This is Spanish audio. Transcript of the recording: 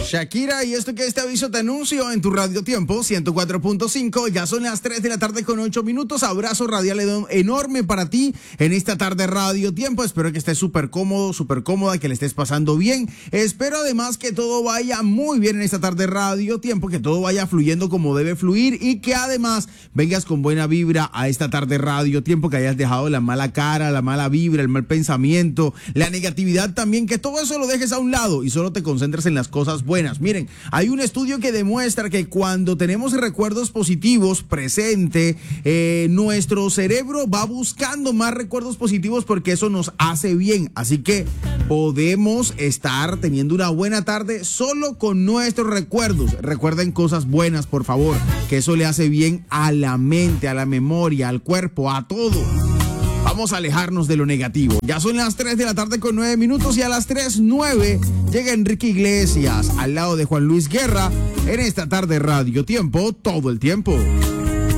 Shakira, y esto que este aviso te anuncio en tu Radio Tiempo 104.5. Ya son las 3 de la tarde con 8 minutos. Abrazo radial enorme para ti en esta tarde Radio Tiempo. Espero que estés súper cómodo, súper cómoda, que le estés pasando bien. Espero además que todo vaya muy bien en esta tarde Radio Tiempo, que todo vaya fluyendo como debe fluir y que además vengas con buena vibra a esta tarde Radio Tiempo, que hayas dejado la mala cara, la mala vibra, el mal pensamiento, la negatividad también, que todo eso lo dejes a un lado y solo te concentres en las cosas buenas. Miren, hay un estudio que demuestra que cuando tenemos recuerdos positivos presente, nuestro cerebro va buscando más recuerdos positivos porque eso nos hace bien. Así que podemos estar teniendo una buena tarde solo con nuestros recuerdos. Recuerden cosas buenas, por favor, que eso le hace bien a la mente, a la memoria, al cuerpo, a todo. Vamos a alejarnos de lo negativo. Ya son las 3 de la tarde con 9 minutos y a las 3:09 llega Enrique Iglesias al lado de Juan Luis Guerra en esta tarde Radio Tiempo, todo el tiempo.